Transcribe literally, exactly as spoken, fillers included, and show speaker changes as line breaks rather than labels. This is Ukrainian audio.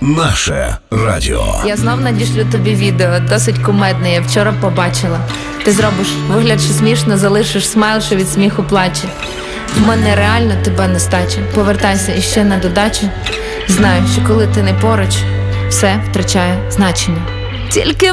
Наше радіо.
Я знов надішлю тобі відео, досить кумедне, я вчора побачила. Ти зробиш вигляд, що смішно, залишиш смайл, що від сміху плаче. В мене реально тебе нестача. Повертайся іще на додачу. Знаю, що коли ти не поруч, все втрачає значення. Тільки